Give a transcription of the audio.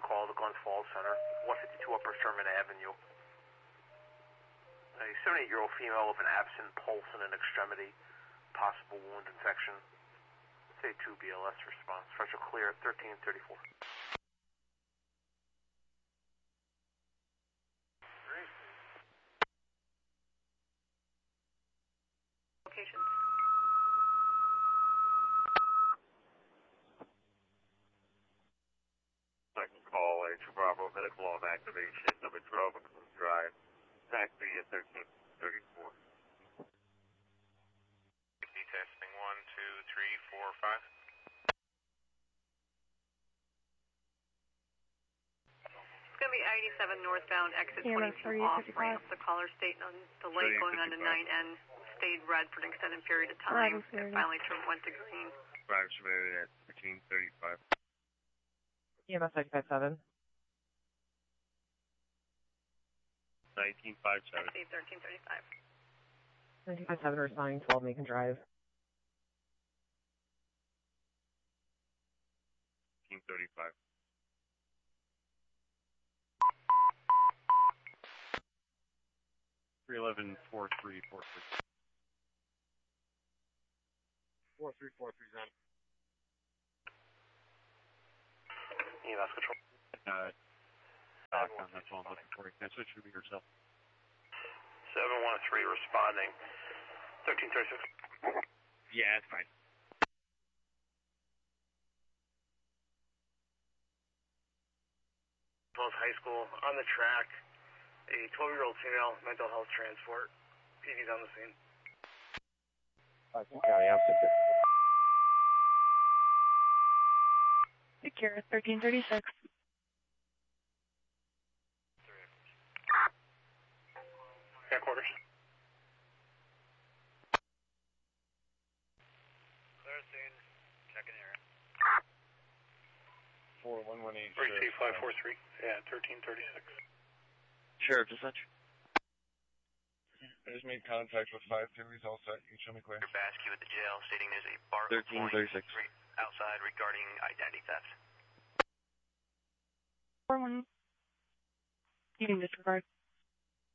call to Glens Falls Center, 152 Upper Sherman Avenue. A 78-year-old female with an absent pulse and an extremity, possible wound infection. Say 2 BLS response. Pressure clear at 1334. Locations. Second call, H Bravo, medical on activation, number 12, McClellan Drive, taxi at 1334. Testing 1, 2, 3, 4, 5. It's going to be 87 northbound, exit 22 off ramp. The caller stating on the light going on to 9N stayed red for an extended period of time and finally went to green. Drive submitted at 1335. EMS 957. 1957. Exit 1335. 957 responding 12 Macon Drive. 1935. Three 11 4 3 4 3. 4 3 4 3 on. EMS control. Back on that phone looking for you. Can I switch to be yourself? 713 responding. 1336. Yeah, that's fine. High School on the track. A 12-year-old female mental health transport. PD's on the scene. County, I'm sick. Take care, 1336. Headquarters. Clear scene. Checking area. 4118. 33543. Yeah, 1336. Sheriff, just such. I just made contact with 5 Series, all set. You can show me clear. Basque at the jail stating there's a bar 1336. outside regarding identity theft. 41. You can disregard.